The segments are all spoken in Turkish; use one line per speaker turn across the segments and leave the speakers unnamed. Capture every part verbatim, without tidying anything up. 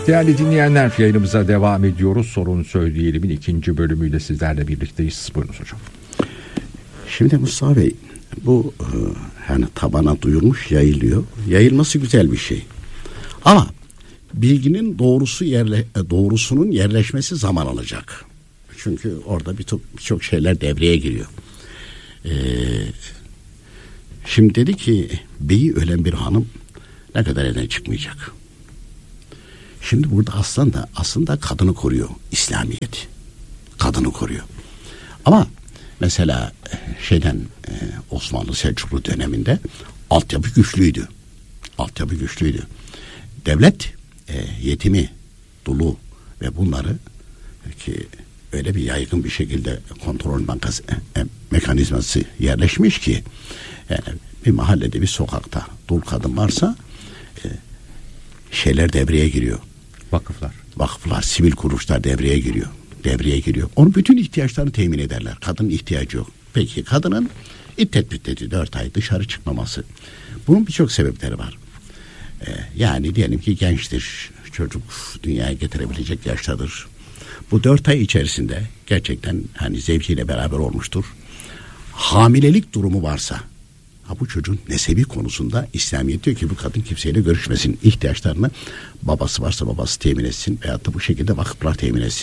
Değerli dinleyenler, yayınımıza devam ediyoruz. Sorun Söyleyelim'in ikinci bölümüyle sizlerle birlikteyiz. Buyurunuz hocam.
Şimdi Mustafa Bey, bu e, yani tabana duyulmuş, yayılıyor. Yayılması güzel bir şey. Ama bilginin doğrusu yerle, doğrusunun yerleşmesi zaman alacak. Çünkü orada birçok birçok şeyler devreye giriyor. Ee, şimdi dedi ki beyi ölen bir hanım ne kadar elden çıkmayacak. Şimdi burada aslında aslında kadını koruyor İslamiyet. Kadını koruyor. Ama mesela şeyden e, Osmanlı Selçuklu döneminde altyapı güçlüydü. Altyapı güçlüydü. Devlet e, yetimi, dulu ve bunları ki öyle bir yaygın bir şekilde kontrol bankası, e, mekanizması yerleşmiş ki yani bir mahallede, bir sokakta dul kadın varsa e, şeyler devreye giriyor.
Vakıflar.
Vakıflar, sivil kuruluşlar devreye giriyor. Devreye giriyor. Onun bütün ihtiyaçlarını temin ederler. Kadının ihtiyacı yok. Peki kadının iddet müddeti dört ay dışarı çıkmaması. Bunun birçok sebepleri var. Ee, yani diyelim ki gençtir. Çocuk dünyaya getirebilecek yaştadır. Bu dört ay içerisinde gerçekten hani zevciyle beraber olmuştur. Hamilelik durumu varsa, ha bu çocuğun nesebi konusunda İslamiyet diyor ki bu kadın kimseyle görüşmesin. İhtiyaçlarını babası varsa babası temin etsin veyahut da bu şekilde vakıflar temin etsin.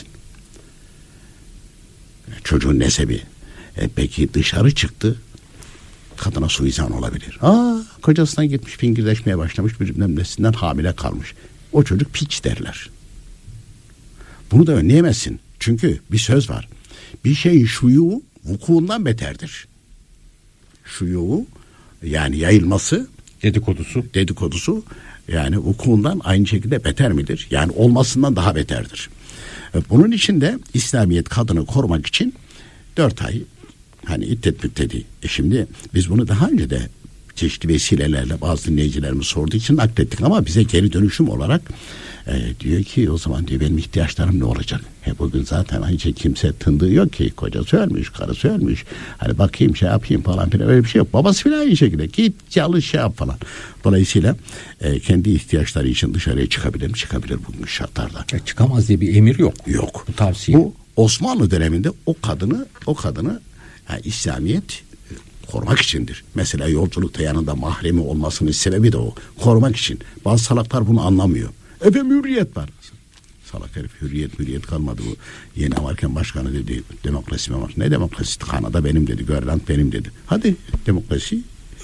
Çocuğun nesebi. E peki dışarı çıktı, kadına suizan olabilir. Aa, kocasına gitmiş fingirdeşmeye başlamış, bir nesinden hamile kalmış. O çocuk piç derler. Bunu da önleyemezsin. Çünkü bir söz var. Bir şeyin şuyu vukuundan beterdir. Şuyu yani yayılması,
dedikodusu,
dedikodusu yani vukuundan aynı şekilde beter midir? Yani olmasından daha beterdir. Bunun için de İslamiyet kadını korumak için dört ay hani iddet müddeti. E şimdi biz bunu daha önce de çeşitli vesilelerle bazı dinleyicilerimiz sorduğu için naklettik ama bize geri dönüşüm olarak e, diyor ki o zaman diyor benim ihtiyaçlarım ne olacak? He bugün zaten hiç kimse tındığı yok ki, kocası ölmüş, karısı ölmüş. Hani bakayım şey yapayım falan filan, öyle bir şey yok. Babası filan aynı şekilde git çalış şey yap falan. Dolayısıyla e, kendi ihtiyaçları için dışarıya çıkabilir mi? Çıkabilir bugün şartlarda.
E, çıkamaz diye bir emir yok.
Yok.
Bu tavsiye.
Bu Osmanlı döneminde o kadını o kadını yani İslamiyet korumak içindir. Mesela yolculukta yanında mahremi olmasının sebebi de o. Korumak için. Bazı salaklar bunu anlamıyor. Efendim hürriyet var. Salak herif, hürriyet hürriyet kalmadı bu. Yeni Amerikan başkanı dedi demokrasi mi var? Ne demokrasi? Kanada benim dedi. Grönland benim dedi. Hadi demokrasi.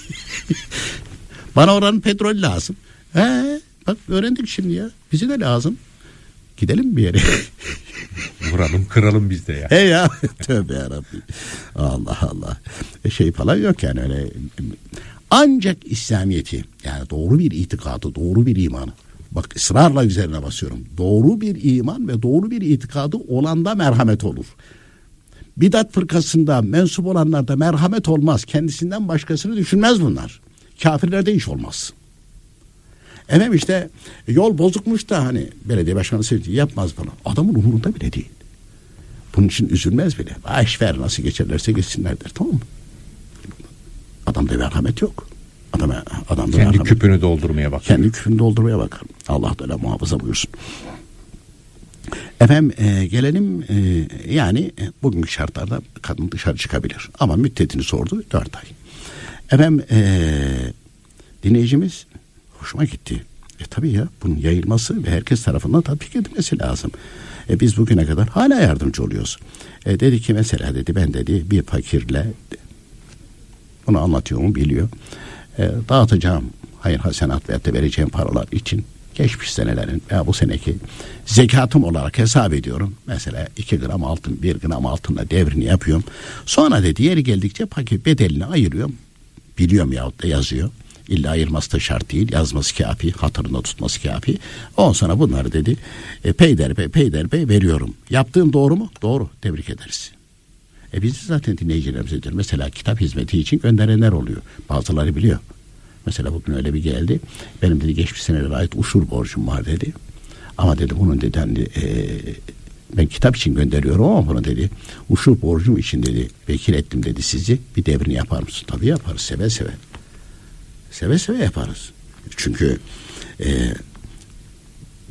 Bana oranın petrol lazım. He, bak öğrendik şimdi ya. Bize de lazım. Gidelim bir yere.
Vuralım kıralım biz de ya.
He ya. Tövbe yarabbim. Allah Allah. Şey falan yok yani öyle. Ancak İslamiyeti yani doğru bir itikadı, doğru bir imanı. Bak ısrarla üzerine basıyorum. Doğru bir iman ve doğru bir itikadı olanda merhamet olur. Bidat fırkasında mensup olanlarda merhamet olmaz. Kendisinden başkasını düşünmez bunlar. Kafirlerde iş olmaz. Efendim işte yol bozukmuş da hani belediye başkanı sevdiği yapmaz falan. Adamın umurunda bile değil. Bunun için üzülmez bile. Ayşver nasıl geçerlerse geçsinler der, tamam mı? Adamda merhamet yok. Adam, adamda
kendi
merhamet.
küpünü doldurmaya bakar.
Kendi küpünü doldurmaya bakar. Allah da öyle muhafaza buyursun. Efendim e, gelelim e, yani e, bugünkü şartlarda kadın dışarı çıkabilir. Ama müddetini sordu dört ay. Efendim e, dinleyicimiz hoşuma gitti. E tabii ya bunun yayılması ve herkes tarafından tatbik edilmesi lazım. E, biz bugüne kadar hala yardımcı oluyoruz. E, dedi ki mesela dedi ben dedi bir fakirle bunu anlatıyorum biliyor. E, dağıtacağım hayır hasenat veyahut da vereceğim paralar için geçmiş senelerin veya bu seneki zekatım olarak hesap ediyorum. Mesela iki gram altın, bir gram altınla devrini yapıyorum. Sonra dedi yeri geldikçe paket bedelini ayırıyorum. Biliyorum yahut da yazıyor. İlla ayırması da şart değil. Yazması kafi, hatırında tutması kafi. Ondan sonra bunları dedi e, peyder peyder bey veriyorum. Yaptığım doğru mu? Doğru. Tebrik ederiz. E biz zaten dinleyicilerimize diyor. Mesela kitap hizmeti için gönderenler oluyor. Bazıları biliyor. Mesela bugün öyle bir geldi. Benim dedi geçmiş senelere ait uşur borcum var dedi. Ama dedi bunun dedi hani, e, ben kitap için gönderiyorum ama bunu dedi uşur borcum için dedi vekil ettim dedi sizi. Bir devrini yapar mısın? Tabii yaparız seve seve. Seve seve yaparız. Çünkü e,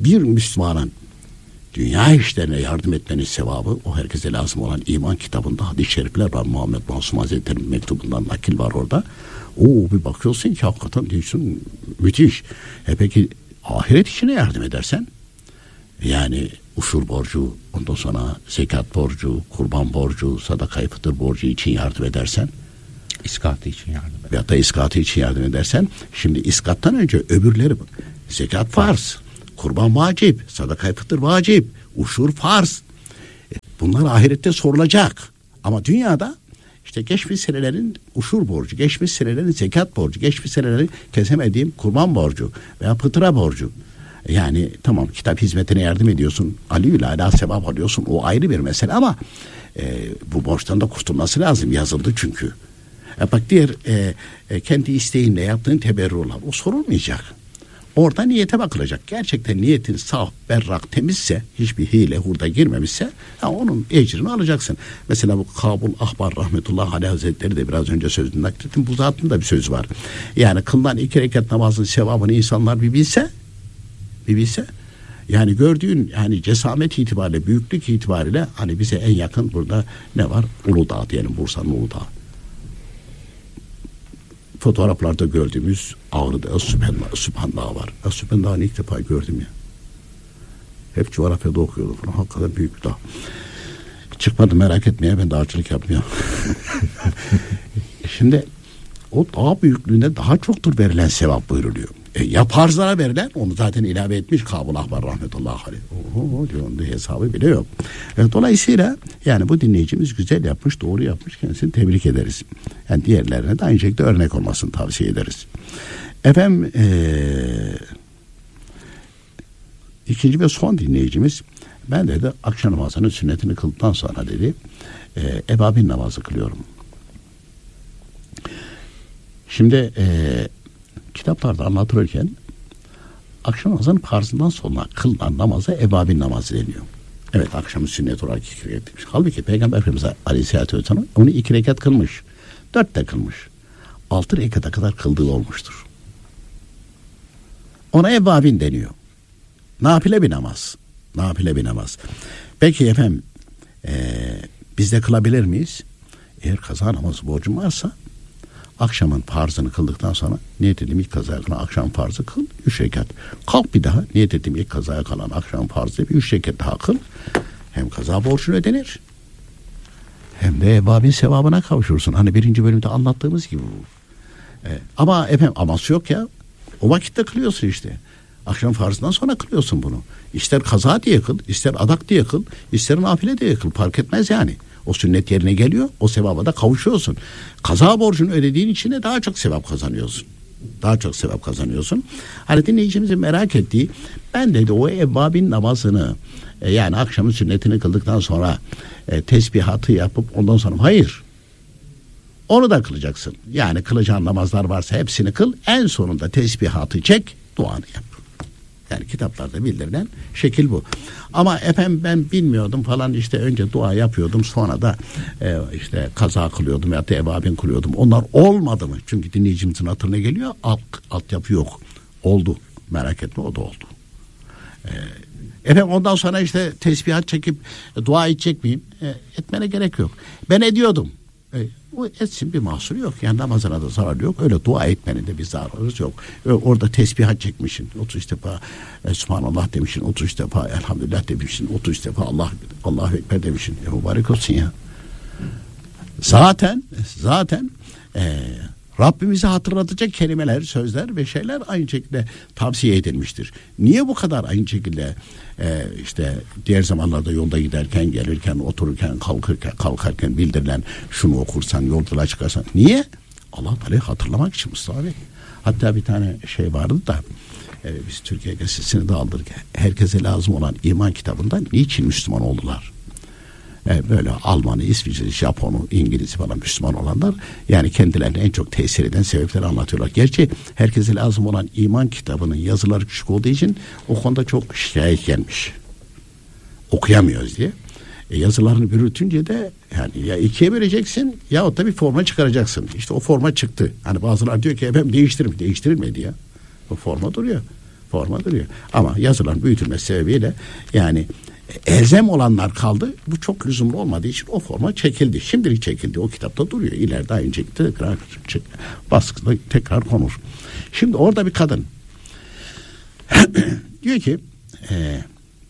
bir Müslümanın dünya işlerine yardım etmenin sevabı, o herkese lazım olan iman kitabında hadis-i şerifler var. Muhammed Masum Hazretleri'nin mektubundan nakil var orada. Oo, bir bakıyorsun ki hakikaten diyorsun müthiş. E peki ahiret işine yardım edersen, yani usul borcu, ondan sonra zekat borcu, kurban borcu, sadaka-i fıtır borcu için yardım edersen,
İskatı için yardım eder.
ya da iskatı için yardım edersen, şimdi iskattan önce öbürleri, zekat farz, kurban vacip, sadaka-i fıtır vacip, uşur farz. Bunlar ahirette sorulacak. Ama dünyada işte geçmiş senelerin uşur borcu, geçmiş senelerin zekat borcu, geçmiş senelerin kesemediğim kurban borcu veya fıtıra borcu. Yani tamam, kitap hizmetine yardım ediyorsun, aliyül ala sevap alıyorsun, o ayrı bir mesele ama e, bu borçtan da kurtulması lazım, yazıldı çünkü. E bak diğer e, e, kendi isteğinle yaptığın teberrular, o sorulmayacak. Orada niyete bakılacak. Gerçekten niyetin saf, berrak, temizse, hiçbir hile, hurda girmemişse, ya onun ecrini alacaksın. Mesela bu Kabul Ahbar rahmetullahi aleyh hazretleri de biraz önce sözünü naklettim. Bu zatın da bir söz var. Yani kılınan iki rekat namazın sevabını insanlar bir bilse, bir bilse, yani gördüğün yani cesamet itibariyle, büyüklük itibariyle hani bize en yakın burada ne var? Uludağ diyelim, Bursa'nın Uludağ. Fotoğraflarda gördüğümüz Ağrı'da Sübhan, Sübhan Dağı var. Ya Sübhan Dağı'nı ilk defa gördüm ya. Hep coğrafyada okuyordum falan. Hakikaten büyük bir dağ. Çıkmadım, merak etmeye, ben dağcılık yapmıyorum. Şimdi o dağ büyüklüğünde daha çoktur verilen sevap buyuruluyor. E, ya farzlara verilen, onu zaten ilave etmiş Kabul Ahbar rahmetullahi aleyh. Oho diyor, onun hesabı bile yok. E, dolayısıyla yani bu dinleyicimiz güzel yapmış, doğru yapmış, kendisini tebrik ederiz. Yani diğerlerine de aynı şekilde örnek olmasını tavsiye ederiz. Efendim ee, ikinci ve son dinleyicimiz, ben dedi akşam namazının sünnetini kıldıktan sonra dedi e, ebabin namazı kılıyorum. Şimdi eee kitaplarda anlatılırken akşam namazının farzından sonra kılınan namaza ebabin namazı deniyor. Evet, akşamın sünnet olarak iki rekat kılmış. Halbuki Peygamber Efendimiz Aleyhisselatü Vesselam onu iki rekat kılmış. Dört de kılmış. Altı rekata kadar kıldığı olmuştur. Ona ebabin deniyor. Nafile bir namaz. Nafile bir namaz. Peki efendim ee, biz de kılabilir miyiz? Eğer kaza namazı borcum varsa akşamın farzını kıldıktan sonra niyet ettiğim ilk kazaya kalan akşam farzı kıl, üç rekat. Kalk bir daha niyet ettiğim ilk kazaya kalan akşam farzı bir üç rekat daha kıl. Hem kaza borcun ödenir, hem de ebabin sevabına kavuşursun. Hani birinci bölümde anlattığımız gibi bu. Ee, ama efendim aması yok ya. O vakitte kılıyorsun işte. Akşam farzından sonra kılıyorsun bunu. İster kaza diye kıl, ister adak diye kıl, ister nafile diye kıl. Fark etmez yani. O sünnet yerine geliyor, o sevaba da kavuşuyorsun. Kaza borcunu ödediğin için de daha çok sevap kazanıyorsun. Daha çok sevap kazanıyorsun. Hani dinleyicimizin merak ettiği, ben dedi o evvabin namazını e, yani akşamın sünnetini kıldıktan sonra e, tesbihatı yapıp ondan sonra hayır. Onu da kılacaksın. Yani kılacağın namazlar varsa hepsini kıl. En sonunda tesbihatı çek, duanı yap. Yani kitaplarda bildirilen şekil bu. Ama efendim ben bilmiyordum falan, işte önce dua yapıyordum, sonra da e, işte kaza kılıyordum ya da evabin kılıyordum. Onlar olmadı mı? Çünkü dinleyicimizin hatırına geliyor, alt, altyapı yok. Oldu. Merak etme, o da oldu. E, efendim ondan sonra işte tesbihat çekip e, dua edecek miyim? E, etmene gerek yok. Ben ediyordum. E, o etsin, bir mahsuru yok. Yani namazına da zararı yok. Öyle dua etmenin de bir zararı yok. Öyle orada tesbihat çekmişsin. otuz defa e, Subhanallah demişsin. otuz defa Elhamdülillah demişsin. otuz defa Allah Allahu Ekber demişsin. E, mübarek olsun ya. Zaten zaten e, Rabbimizi hatırlatacak kelimeler, sözler ve şeyler aynı şekilde tavsiye edilmiştir. Niye bu kadar aynı şekilde e, işte diğer zamanlarda yolda giderken, gelirken, otururken, kalkırken, kalkarken bildirilen şunu okursan, yolculuğa çıkarsan. Niye? Allah Teala'yı hatırlamak için Mustafa Bey. Hatta bir tane şey vardı da e, biz Türkiye Gazetesi'ni de aldık. Herkese lazım olan iman kitabında niçin Müslüman oldular? E, böyle Almanı, İsviçreli, Japonu, İngiliz'i falan Müslüman olanlar yani kendilerine en çok tesir eden sebepleri anlatıyorlar. Gerçi herkese lazım olan iman kitabının yazıları küçük olduğu için o konuda çok şikayet gelmiş. Okuyamıyoruz diye. E, yazılarını büyütünce de yani ya ikiye böleceksin yahut da bir forma çıkaracaksın. İşte o forma çıktı. Hani bazılar diyor ki efendim değiştirin. Değiştirilmedi ya. O forma duruyor. Forma duruyor. Ama yazılan büyütülmesi sebebiyle yani elzem olanlar kaldı. Bu çok lüzumlu olmadığı için o forma çekildi. Şimdilik çekildi. O kitapta duruyor. İleride aynı şekilde tekrar baskıda tekrar konur. Şimdi orada bir kadın diyor ki e,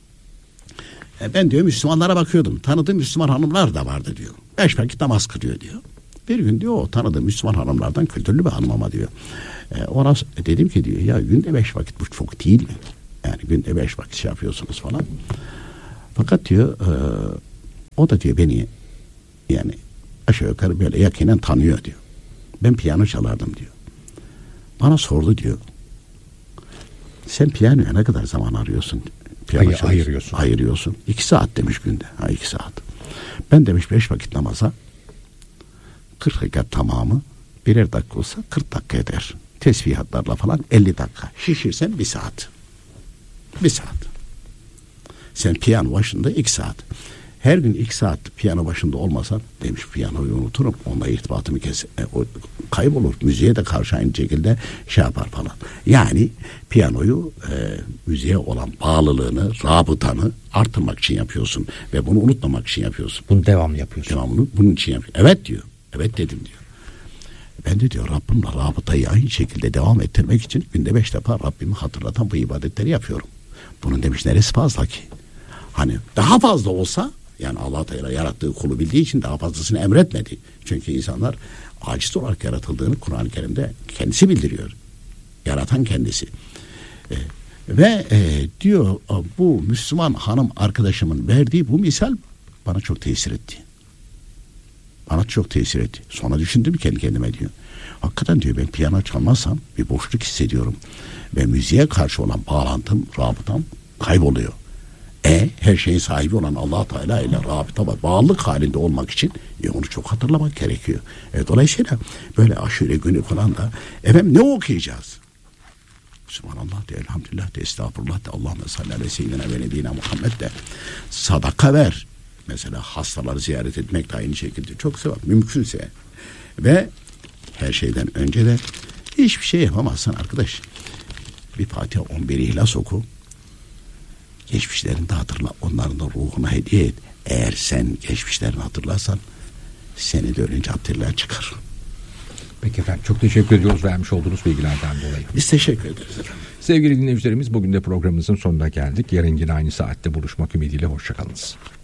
ben diyor Müslümanlara bakıyordum. Tanıdığım Müslüman hanımlar da vardı diyor. Beş vakit namaz kılıyor diyor. Bir gün diyor o tanıdığım Müslüman hanımlardan kültürlü bir hanım ama diyor. E, ona dedim ki diyor ya günde beş vakit bu çok değil mi? Yani günde beş vakit şey yapıyorsunuz falan. Fakat diyor e, o da diyor beni yani aşağı yukarı böyle yakinen tanıyor diyor. Ben piyano çalardım diyor. Bana sordu diyor. Sen piyanoya ne kadar zaman arıyorsun? Piyano
Ay, ayırıyorsun.
Ayırıyorsun. İki saat demiş günde. Ha iki saat. Ben demiş beş vakit namaza kırk rekat tamamı birer dakika olsa kırk dakika eder. Tesbihatlarla falan elli dakika. Şişirsen bir saat. Bir saat. Sen piyano başında iki saat. Her gün iki saat piyano başında olmasan demiş piyanoyu unuturum. Onunla irtibatımı kes, e, o kaybolur. Müziğe de karşı aynı şekilde şey yapar falan. Yani piyanoyu e, müziğe olan bağlılığını, rabıtanı artırmak için yapıyorsun. Ve bunu unutmamak için yapıyorsun.
Bunu devamlı yapıyorsun.
Devamlı bunun için yapıyorsun. Evet diyor. Evet dedim diyor. Ben de diyor Rabbimle rabıtayı aynı şekilde devam ettirmek için günde beş defa Rabbimi hatırlatan bu ibadetleri yapıyorum. Bunun demiş neresi fazla ki? Hani daha fazla olsa yani Allah Teala yarattığı kulu bildiği için daha fazlasını emretmedi. Çünkü insanlar aciz olarak yaratıldığını Kur'an-ı Kerim'de kendisi bildiriyor. Yaratan kendisi. E, ve e, diyor bu Müslüman hanım arkadaşımın verdiği bu misal bana çok tesir etti. Bana çok tesir etti. Sonra düşündüm kendi kendime diyor. Hakikaten diyor ben piyano çalmazsam bir boşluk hissediyorum. Ve müziğe karşı olan bağlantım, rabıtam kayboluyor. E her şeyin sahibi olan Allah Teala ile rabıta ve bağlılık halinde olmak için e, onu çok hatırlamak gerekiyor. E, dolayısıyla böyle aşure günü falan da efendim ne okuyacağız? Subhanallah de, elhamdülillah de, estağfurullah de, Allahümme salli aleyhi seyyidina ve nebiyina Muhammed de, sadaka ver. Mesela hastaları ziyaret etmek de aynı şekilde çok sevap mümkünse. Ve her şeyden önce de hiçbir şey yapamazsan arkadaş bir Fatiha on bir İhlas oku. Geçmişlerini de hatırla. Onların da ruhuna hediye et. Eğer sen geçmişlerini hatırlarsan seni de ölünce Abdüllah çıkar.
Peki efendim çok teşekkür ediyoruz vermiş olduğunuz bilgilerden dolayı.
Biz teşekkür ederiz efendim.
Sevgili dinleyicilerimiz bugün de programımızın sonuna geldik. Yarın yine aynı saatte buluşmak ümidiyle hoşçakalınız.